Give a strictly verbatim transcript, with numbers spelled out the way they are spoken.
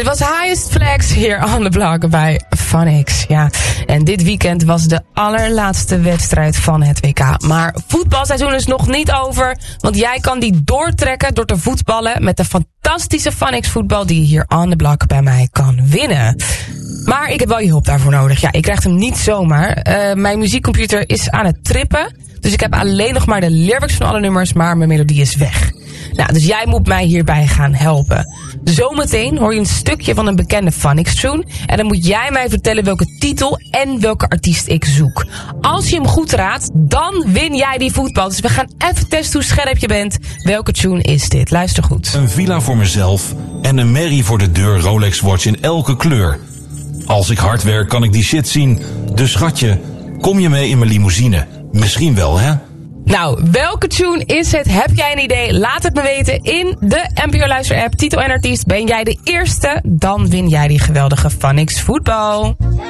Dit was Highest Flex hier on the block bij Phonics. Ja, en dit weekend was de allerlaatste wedstrijd van het W K. Maar voetbalseizoen is nog niet over, want jij kan die doortrekken door te voetballen met de fantastische Phonics voetbal die je hier on the block bij mij kan winnen. Maar ik heb wel je hulp daarvoor nodig. Ja, ik krijg hem niet zomaar. Uh, mijn muziekcomputer is aan het trippen, dus ik heb alleen nog maar de lyrics van alle nummers, maar mijn melodie is weg. Nou, dus jij moet mij hierbij gaan helpen. Zometeen hoor je een stukje van een bekende Phonics tune. En dan moet jij mij vertellen welke titel en welke artiest ik zoek. Als je hem goed raadt, dan win jij die voetbal. Dus we gaan even testen hoe scherp je bent. Welke tune is dit? Luister goed. Een villa voor mezelf en een merrie voor de deur, Rolex watch in elke kleur. Als ik hard werk kan ik die shit zien. Dus schatje, kom je mee in mijn limousine? Misschien wel, hè? Nou, welke tune is het? Heb jij een idee? Laat het me weten in de N P O Luister app. Titel en artiest. Ben jij de eerste? Dan win jij die geweldige Phonics voetbal.